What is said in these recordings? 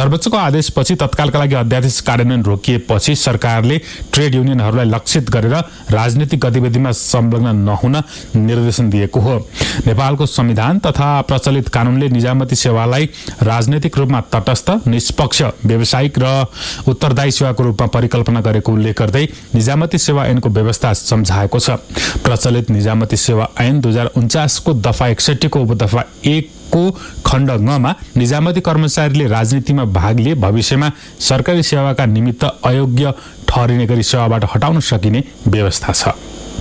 सर्वोच्चको आदेशपछि तत्कालका लागि अध्यादेश कार्यान्वयन रोकिएपछि सरकारले ट्रेड युनियनहरूलाई लक्षित गरेर राजनीतिक गतिविधिमा संलग्न नहुन निर्देशन दिएको हो। नेपालको संविधान तथा प्रचलित कानूनले निजामती सेवालाई राजनीतिक रूपमा तटस्थ, निष्पक्ष, व्यावसायिक र उत्तरदायी सेवाको रूपमा परिकल्पना गरेको उल्लेख गर्दै निजामती सेवा ऐनको व्यवस्था सम्झाएको छ। प्रचलित निजामती सेवा ऐन 2049 को दफा 61 को उपदफा 1 को खण्ड ङमा निजामती कर्मचारीले राजनीतिमा भाग लिए भविष्यमा सरकारी सेवाका निमित्त अयोग्य ठहरिने गरी सेवाबाट हटाउन सकिने व्यवस्था छ।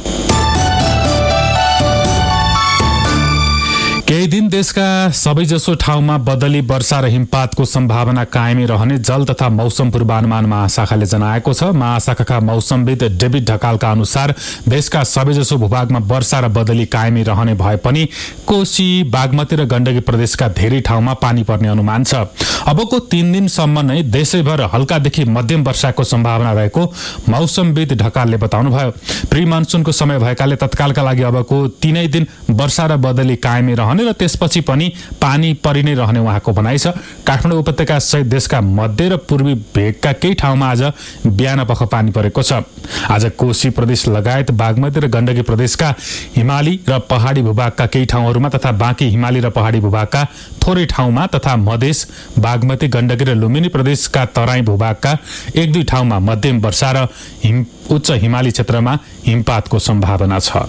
केही दिन देशका सबैजसो ठाउँमा बदली, वर्षा र हिमपातको सम्भावना कायमै रहने जल तथा मौसम पूर्वानुमान महाशाखाले जनाएको छ। महाशाखाका मौसमविद डेभिड ढकालका अनुसार देशका सबैजसो भूभागमा वर्षा र बदली कायमै रहने भए पनि कोशी, बागमती र गण्डकी प्रदेशका धेरै ठाउँमा पानी पर्ने अनुमान छ। अबको 3 दिनसम्म नै देशैभर हल्कादेखि मध्यम वर्षाको सम्भावना रहेको मौसमविद ढकालले बताउनुभयो। प्री मनसुनको समय भएकाले तत्कालका लागि अबको 3 दिन वर्षा र बदली कायमै रहने र त्यसपछि पनि पानी परि नै रहने उहाँको भनाइ छ। काठमाडौँ उपत्यका सहित देशका मध्य र पूर्वी भेगका केही ठाउँमा आज बिहानपख पानी परेको छ। आज कोशी प्रदेश लगायत बागमती र गण्डकी प्रदेशका हिमाली र पहाडी भूभागका केही ठाउँहरूमा तथा बाँकी हिमाली र पहाडी भूभागका थोरै ठाउँमा तथा मधेस, बागमती, गण्डकी र लुम्बिनी प्रदेशका तराई भूभागका 1-2 ठाउँमा मध्यम वर्षा र उच्च हिमाली क्षेत्रमा हिमपातको सम्भावना छ।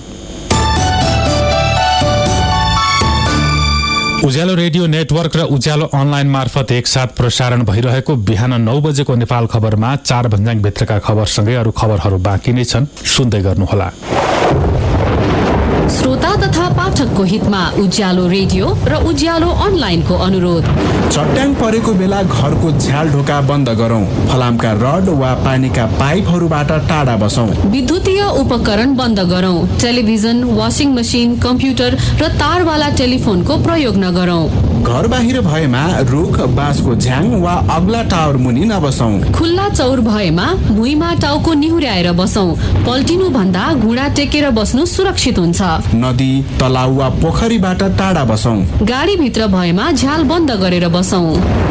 उज्यालो रेडियो नेटवर्क र उज्यालो अनलाइन मार्फत एकसाथ प्रसारण भइरहेको बिहान 9 बजेको नेपाल खबरमा 4 भन्ज्याङ भित्रका खबरसँगै अरू खबरहरू बाँकी नै छन्, सुन्दै गर्नुहोला। श्रोता तथा पाठकको हितमा उज्यालो रेडियो र उज्यालो अनलाइनको अनुरोध। चट्याङ परेको बेला घरको झ्याल ढोका बन्द गरौं, फलामका रड वा पानीका पाइपहरूबाट टाढा बसौं, विद्युतीय उपकरण बन्द गरौं, टेलिभिजन, वाशिङ मशिन, कम्प्युटर र तारवाला टेलिफोनको प्रयोग नगरौं। घर बाहिर भएमा रुख, बाँसको झ्याङ वा अग्ला टावर मुनि नबसौं। खुल्ला चौर भएमा भुइँमा टाउको निहुर्याएर बसौं। पल्टिनु भन्दा घुँडा टेकेर बस्नु सुरक्षित हुन्छ। नदी, तलाउ वा पोखरीबाट टाढा बसौं। गाडी भित्र भएमा झ्याल बन्द गरेर बसौं।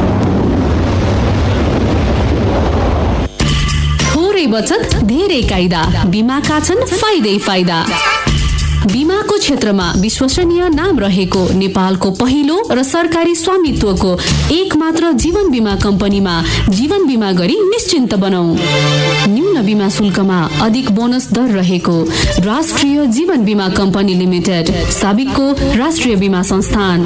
थोरै बचत, धेरै कायदा, बीमाका छन् फाइदै फाइदा। बीमाको क्षेत्रमा विश्वसनीय नाम रहेको नेपालको पहिलो र सरकारी स्वामित्वको एकमात्र जीवन बीमा कम्पनीमा जीवन बीमा गरी निश्चिन्त बनाऊ। न्यून बीमा शुल्कमा अधिक बोनस दर रहेको राष्ट्रिय जीवन बीमा कम्पनी लिमिटेड, साबिकको राष्ट्रिय बीमा संस्थान।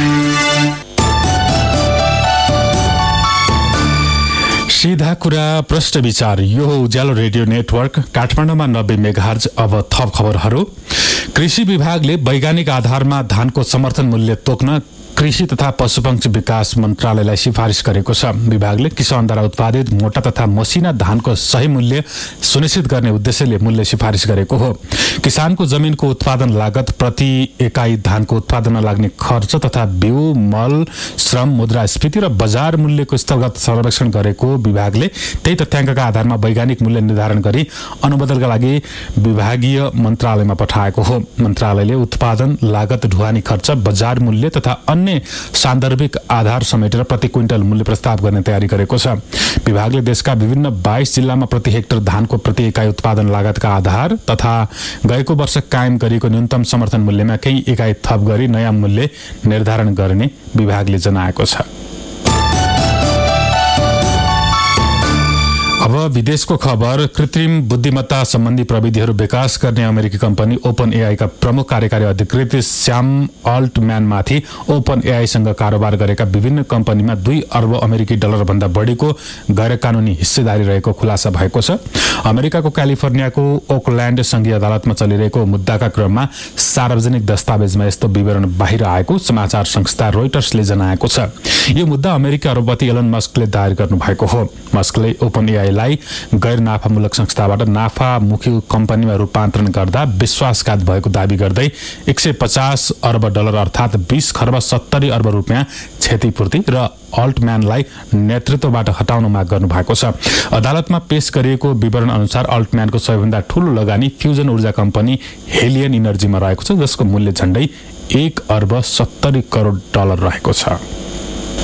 सीधा कुरा, प्रश्न विचार। यो हो उज्यालो रेडियो नेटवर्क काठमाडौँमा 90 मेगाहर्ज। अब थप खबरहरू। कृषि विभागले वैज्ञानिक आधारमा धानको समर्थन मूल्य तोक्न कृषि तथा पशुपक्षी विकास मन्त्रालयलाई सिफारिस गरेको छ। विभागले किसानद्वारा उत्पादित मोटा तथा मसिना धानको सही मूल्य सुनिश्चित गर्ने उद्देश्यले मूल्य सिफारिस गरेको हो। किसानको जमिनको उत्पादन लागत, प्रति एकाइ धानको उत्पादनमा लाग्ने खर्च तथा बिउ, मल, श्रम, मुद्रास्फीति र बजार मूल्यको स्थलगत सर्वेक्षण गरेको विभागले त्यही तथ्याङ्कका आधारमा वैज्ञानिक मूल्य निर्धारण गरी अनुमोदनका लागि विभागीय मन्त्रालयमा पठाएको हो। मन्त्रालयले उत्पादन लागत, ढुवानी खर्च, बजार मूल्य तथा अन्य सान्दर्भिक आधार समेटेर प्रति क्विन्टल मूल्य प्रस्ताव गर्ने तयारी गरेको छ। विभागले देशका विभिन्न 22 जिल्लामा प्रति हेक्टर धानको प्रति एकाइ उत्पादन लागतका आधार तथा गएको वर्ष कायम गरिएको न्यूनतम समर्थन मूल्यमा केही एकाइ थप गरी नयाँ मूल्य निर्धारण गर्ने विभागले जनाएको छ। अब विदेशको खबर। कृत्रिम बुद्धिमत्ता सम्बन्धी प्रविधिहरू विकास गर्ने अमेरिकी कम्पनी ओपन एआईका प्रमुख कार्यकारी अधिकृत स्याम अल्टम्यानमाथि ओपन एआईसँग कारोबार गरेका विभिन्न कम्पनीमा 2 अर्ब अमेरिकी डलर भन्दा बढीको गैर कानूनी हिस्सेदारी रहेको खुलासा भएको छ। अमेरिकाको क्यालिफोर्नियाको ओकल्याण्ड संघीय अदालतमा चलिरहेको मुद्दाका क्रममा सार्वजनिक दस्तावेजमा यस्तो विवरण बाहिर आएको समाचार संस्था रोइटर्सले जनाएको छ। यो मुद्दा अमेरिकी अरबपति एलन मस्कले दायर गर्नु भएको हो। मस्कले ओपन एआईलाई गैर नाफामूलक संस्थाबाट नाफामुखी कम्पनीमा रूपान्तरण गर्दा विश्वासघात भएको दावी गर्दै 150 अर्ब डलर अर्थात् 20 खर्ब 70 अर्ब रुपियाँ क्षतिपूर्ति र अल्टम्यानलाई नेतृत्वबाट हटाउन माग गर्नु भएको छ। अदालतमा पेश गरिएको विवरण अनुसार अल्टम्यानको सबैभन्दा ठूलो लगानी फ्युजन ऊर्जा कम्पनी हेलियन इनर्जीमा रहेको छ, जसको मूल्य झण्डै 1 अर्ब 70 करोड डलर रहेको छ।